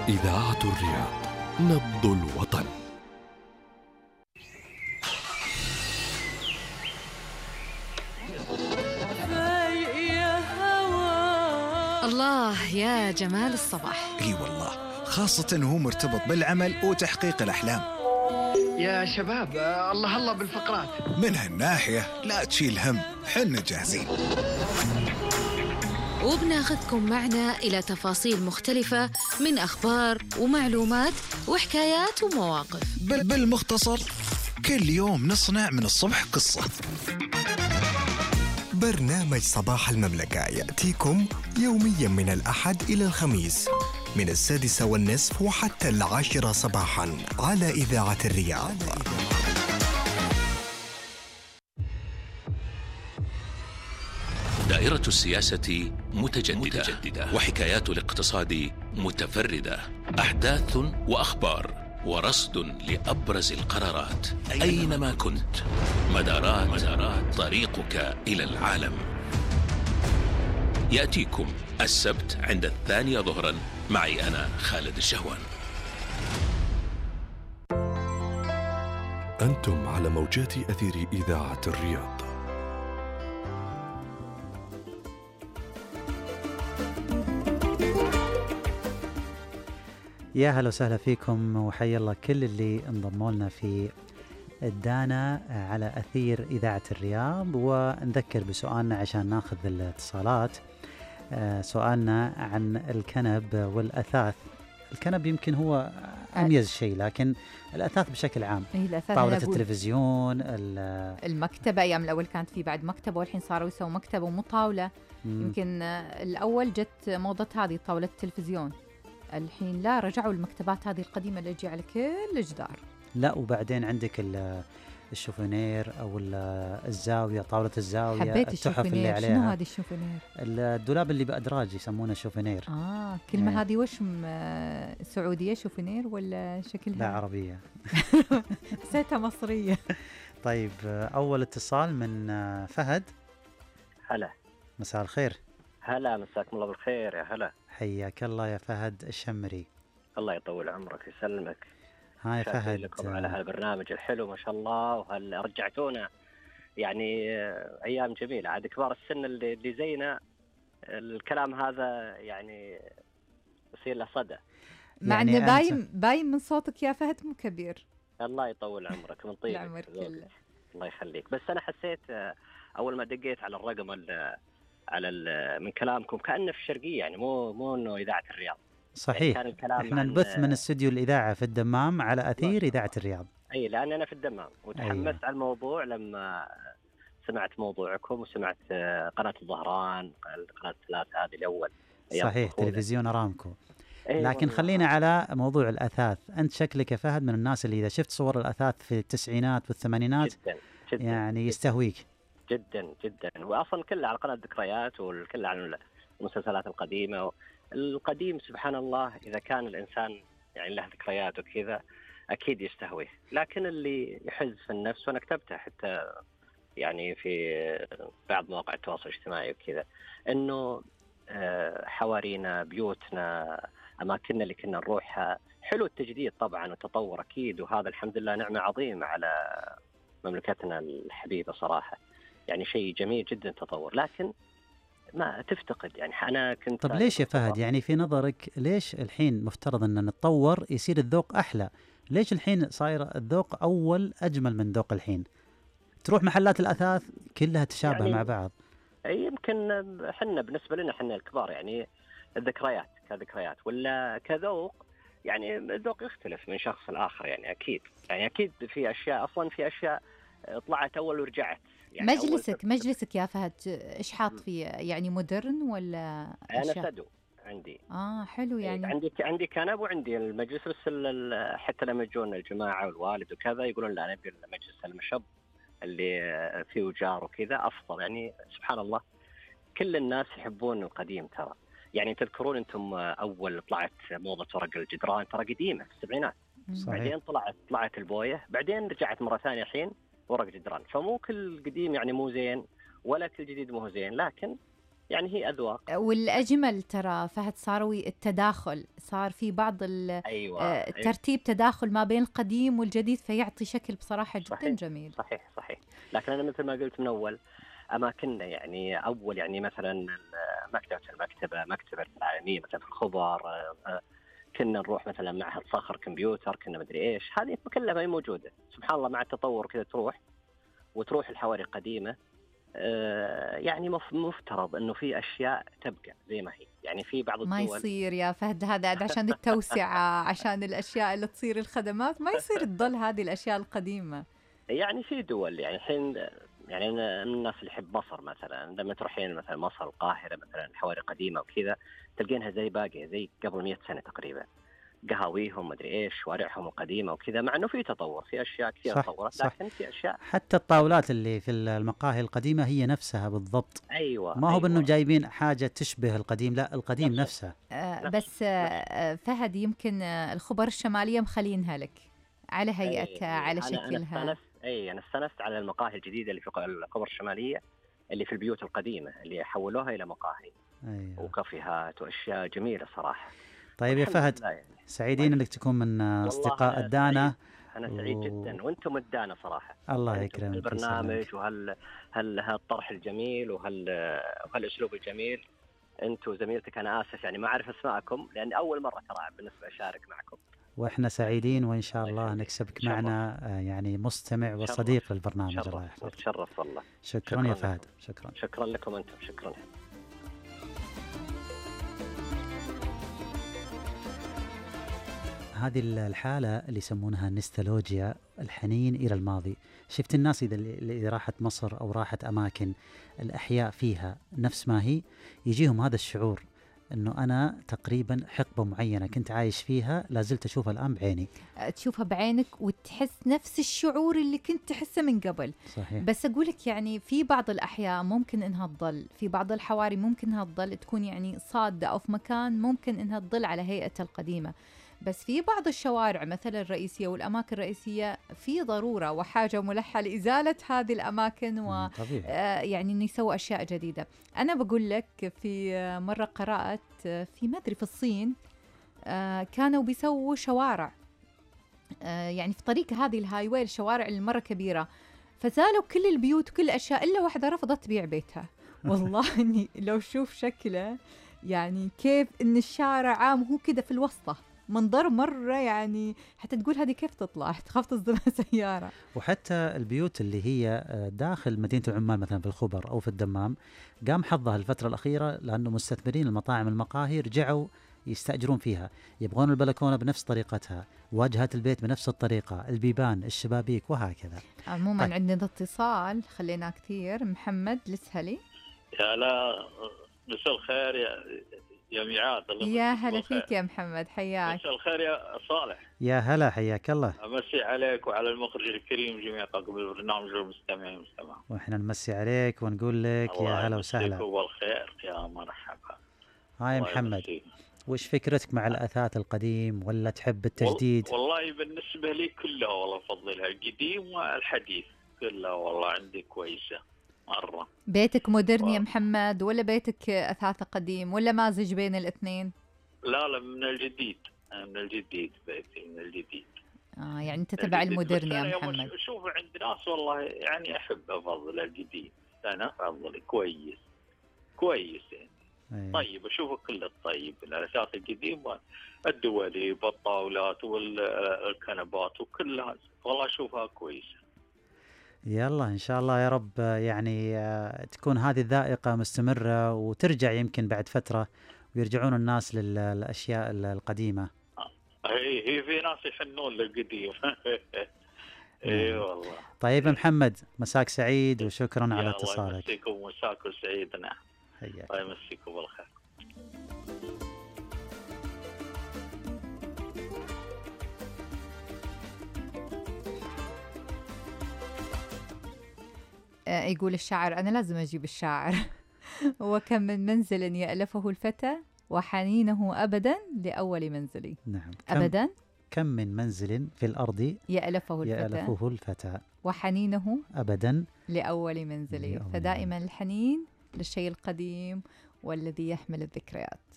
إذاعة الرياض، نبض الوطن. الله يا جمال الصباح. اي والله، خاصة هو مرتبط بالعمل وتحقيق الأحلام. يا شباب الله الله بالفقرات. من هالناحية لا تشيل هم، حنا جاهزين وبناخذكم معنا إلى تفاصيل مختلفة من أخبار ومعلومات وحكايات ومواقف. بالمختصر كل يوم نصنع من الصبح قصة. برنامج صباح المملكة يأتيكم يوميا من الأحد إلى الخميس من 6:30 وحتى 10 صباحا على إذاعة الرياض. دائرة السياسة متجددة وحكايات الاقتصاد متفردة، أحداث وأخبار ورصد لأبرز القرارات. أينما كنت، مدارات طريقك إلى العالم. يأتيكم السبت عند 2 ظهرا معي أنا خالد الشهوان. أنتم على موجات أثير إذاعة الرياض. يا هلا وسهلا فيكم، وحيا الله كل اللي انضموا لنا في الدانا على أثير إذاعة الرياض. ونذكر بسؤالنا عشان ناخذ الاتصالات. سؤالنا عن الكنب والأثاث. الكنب يمكن هو أميز شيء، لكن الأثاث بشكل عام، طاولة التلفزيون، المكتبة. أيام الأول كانت في بعد مكتبة، والحين صاروا يسووا مكتبة ومو طاولة. يمكن الأول جت موضة هذه طاولة التلفزيون، الحين لا، رجعوا المكتبات هذه القديمة اللي تجي على كل الجدار. لا، وبعدين عندك الشوفينير أو الزاوية، طاولة الزاوية. حبيت التحف اللي عليها. شنو هذه الشوفينير؟ الدولاب اللي بأدراج يسمونه شوفينير. كلمة هذه وش سعودية شوفينير ولا شكلها؟ لا، عربية. حسيتها مصرية. طيب، أول اتصال من فهد. هلا، مساء الخير. هلا، مساكم الله بالخير. يا هلا، حياك الله يا فهد الشمري. الله يطول عمرك ويسلمك. هاي فهد، لكم على هالبرنامج الحلو ما شاء الله، وهل رجعتونا يعني ايام جميله. عاد كبار السن اللي زينا الكلام هذا يعني يصير له صدى، مع يعني انه باين من صوتك يا فهد مو كبير. الله يطول عمرك من طيبك. العمر كله. الله يخليك. بس انا حسيت اول ما دقيت على الرقم من كلامكم كأنه في الشرقية، يعني مو انه إذاعة الرياض. صحيح، يعني احنا نبث من استوديو الإذاعة في الدمام على أثير إذاعة الرياض. اي، لأن أنا في الدمام وتحمست على الموضوع لما سمعت موضوعكم وسمعت قناة الظهران، قناة 3 هذه الأول. صحيح، تلفزيون أرامكو. لكن والله. خلينا على موضوع الأثاث. أنت شكلك يا فهد من الناس اللي إذا شفت صور الأثاث في التسعينات والثمانينات جداً يعني يستهويك. جدا جدا، واصلا كله على قناه ذكريات، والكل عن المسلسلات القديمه. القديم سبحان الله اذا كان الانسان يعني له ذكريات وكذا اكيد يستهويه. لكن اللي يحز في النفس، وانا كتبتها حتى يعني في بعض مواقع التواصل الاجتماعي وكذا، انه حوارينا، بيوتنا، اماكننا اللي كنا نروحها، حلو التجديد طبعا والتطور اكيد، وهذا الحمد لله نعمه عظيمه على مملكتنا الحبيبه صراحه. يعني شيء جميل جدا تطور، لكن ما تفتقد. يعني أنا كنت. طب ليش يا فهد، يعني في نظرك ليش الحين مفترض أن نتطور يصير الذوق أحلى؟ ليش الحين صاير الذوق أول أجمل من ذوق الحين؟ تروح محلات الأثاث كلها تشابه يعني مع بعض. يمكن حنا بالنسبة لنا حنا الكبار يعني الذكريات كذكريات ولا كذوق، يعني الذوق يختلف من شخص لآخر. يعني أكيد في أشياء، أصلا في أشياء طلعت أول ورجعت. يعني مجلسك يا فهد ايش حاط فيه؟ يعني مودرن ولا أنا سدو عندي؟ حلو. يعني عندي كنب وعندي المجلس، بس حتى لما يجون الجماعة والوالد وكذا يقولون لا نبي المجلس المشب اللي فيه جار وكذا أفضل. يعني سبحان الله كل الناس يحبون القديم ترى. يعني تذكرون أنتم أول طلعت موضة ورق الجدران، ترى قديمة في السبعينات. بعدين طلعت البوية، بعدين رجعت مرة ثانية الحين ورق جدران. فمو كل قديم يعني مو زين، ولا كل جديد مو زين، لكن يعني هي أذواق. والأجمل ترى فهد صاروي التداخل، صار في بعض أيوة. ترتيب تداخل ما بين القديم والجديد، فيعطي شكل بصراحة جدا صحيح. جميل. صحيح. لكن أنا مثل ما قلت من أول، أماكننا يعني أول يعني مثلا مكتبة العالمية مثلا في الخبر، كنا نروح مثلا معهد صخر كمبيوتر، كنا مدري إيش، هذه كلها ما هي موجودة. سبحان الله مع التطور كذا تروح الحواري القديمة. يعني مفترض انه في اشياء تبقى زي ما هي، يعني في بعض الدول ما يصير يا فهد هذا عشان التوسعة، عشان الاشياء اللي تصير الخدمات، ما يصير تضل هذه الاشياء القديمة. يعني في دول يعني الحين، يعني أنا من الناس اللي يحب مصر مثلا، لما تروحين مثلا مصر القاهرة مثلا حواري قديمة وكذا، تلقينها زي باقية زي قبل 100 سنة تقريبا، قهاويهم مدري ايش، شوارعهم القديمه وكذا، مع انه في تطور، في اشياء كثيره تطورت، لكن في اشياء حتى الطاولات اللي في المقاهي القديمه هي نفسها بالضبط. ايوه ما هو بانه جايبين حاجه تشبه القديم، لا القديم نفسه. بس فهد يمكن الخبر الشماليه مخلينها لك على هيئتها على شكلها. انا استانست على المقاهي الجديده اللي في الخبر الشماليه، اللي في البيوت القديمه اللي حولوها الى مقاهي. أيوة. وكافيهات واشياء جميله صراحه. طيب يا فهد، يعني. سعيدين انك تكون من اصدقاء الدانا. انا سعيد جدا، وانتم الدانا صراحه. الله يكرمك. البرنامج هالطرح الجميل وهالاسلوب الجميل. انتم وزميلتك، انا اسف يعني ما اعرف اسماءكم لان اول مره ترى بالنسبه اشارك معكم. واحنا سعيدين، وان شاء الله نكسبك معنا يعني مستمع وصديق للبرنامج. الله يحفظك. تشرف والله. شكرا يا فهد. شكرا لكم انتم. شكرا. هذه الحالة اللي يسمونها النستالوجيا، الحنين إلى الماضي. شفت الناس إذا راحت مصر أو راحت أماكن الأحياء فيها نفس ما هي، يجيهم هذا الشعور أنه أنا تقريبا حقبة معينة كنت عايش فيها لازلت أشوفها الآن بعيني. تشوفها بعينك وتحس نفس الشعور اللي كنت تحسه من قبل. صحيح. بس أقولك يعني في بعض الأحياء ممكن إنها تضل، في بعض الحواري ممكن إنها تضل تكون يعني صادة، أو في مكان ممكن إنها تضل على هيئتها القديمة. بس في بعض الشوارع مثلا الرئيسية والأماكن الرئيسية في ضرورة وحاجة ملحة لإزالة هذه الأماكن يعني إنه يسوي أشياء جديدة. أنا بقول لك في مرة قرأت في مدري في الصين كانوا بيسووا شوارع يعني في طريق هذه الهايوي، الشوارع المرة كبيرة، فزالوا كل البيوت وكل الأشياء إلا واحدة رفضت تبيع بيتها. والله إني لو شوف شكله يعني كيف إن الشارع عام هو كده في الوسطة، منظر مرة يعني حتى تقول هذه كيف تطلع، تخاف تصدمها سيارة. وحتى البيوت اللي هي داخل مدينة عمان مثلا في الخبر أو في الدمام، قام حظها الفترة الأخيرة لأنه مستثمرين المطاعم المقاهي رجعوا يستأجرون فيها، يبغون البلكونة بنفس طريقتها، واجهة البيت بنفس الطريقة، البيبان، الشبابيك وهكذا. عموما طيب. عندنا اتصال خلينا كثير. محمد الاسهلي. يا لا، مساء الخير يا ميعاد. يا هلا فيك يا محمد، حياك. مساء الخير يا صالح. يا هلا، حياك الله. امسي عليك وعلى المخرج الكريم جميع طاقم البرنامج والمستمعين والمستمعات. واحنا نمسي عليك ونقول لك يا هلا وسهلا. الله بالخير، يا مرحبا. هاي محمد، وش فكرتك مع الأثاث القديم ولا تحب التجديد؟ والله بالنسبة لي كلها والله أفضلها، القديم والحديث كلها والله عندي كويسة مرة. بيتك مودرن يا محمد ولا بيتك أثاث قديم ولا مازج بين الاثنين؟ لا من الجديد، من الجديد بيتي من الجديد. يعني أنت تبع المودرن يا محمد. شوف عند ناس والله يعني أفضل الجديد، أنا أفضل كويس يعني. طيب أشوفه كله طيب، الأثاث القديم الدوليب والطاولات والكنبات وكلها والله أشوفها كويسة. يلا إن شاء الله يا رب يعني تكون هذه الذائقة مستمرة وترجع يمكن بعد فترة ويرجعون الناس للأشياء القديمة. هي في ناس يحنون للقديم. اي والله. طيب محمد، مساك سعيد وشكرا على اتصالك. الله يمسيكم ومساكم سعيد. نعم حياك. الله يمسيكم بالخير. يقول الشاعر، أنا لازم أجيب الشاعر. وكم من منزل يألفه الفتى وحنينه أبدا لأول منزلي. نعم. أبدا. كم من منزل في الأرض يألفه الفتى وحنينه أبدا لأول منزلي. فدائما الحنين للشيء القديم والذي يحمل الذكريات.